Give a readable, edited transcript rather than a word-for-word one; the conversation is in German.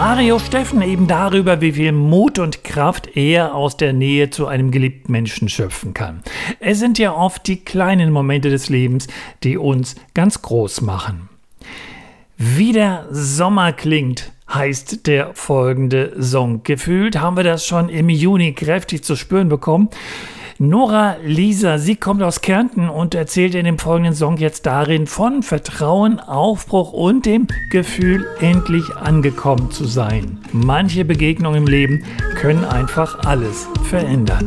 Mario Steffen eben darüber, wie viel Mut und Kraft er aus der Nähe zu einem geliebten Menschen schöpfen kann. Es sind ja oft die kleinen Momente des Lebens, die uns ganz groß machen. Wie der Sommer klingt, heißt der folgende Song. Gefühlt haben wir das schon im Juni kräftig zu spüren bekommen. Nora Lisa, sie kommt aus Kärnten und erzählt in dem folgenden Song jetzt darin von Vertrauen, Aufbruch und dem Gefühl, endlich angekommen zu sein. Manche Begegnungen im Leben können einfach alles verändern.